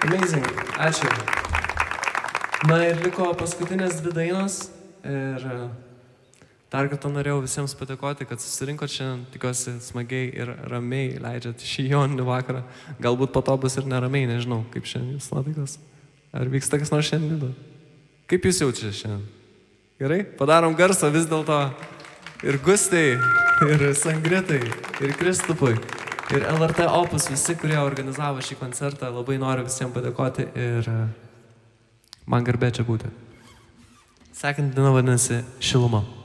Amazing, ačiū. Na ir liko paskutinės 2 dainos ir dar kartą norėjau visiems padėkoti, kad susirinkot šiandien, tikiuosi smagiai ir ramiai leidžiat šį joninį vakarą. Galbūt po to bus ir neramiai, nežinau, kaip šiandien jūs nuotaikos. Ar vyksta kas nors šiandien? Kaip jūs jaučiatės šiandien? Gerai? Padarom garsą vis dėlto ir Gustai, ir Sangritai, ir Kristupui, ir LRT Opus, visi, kurie organizavo šį koncertą. Labai noriu visiems padėkoti ir man garbė čia būti. Sekanti diena vadinasi Šiluma.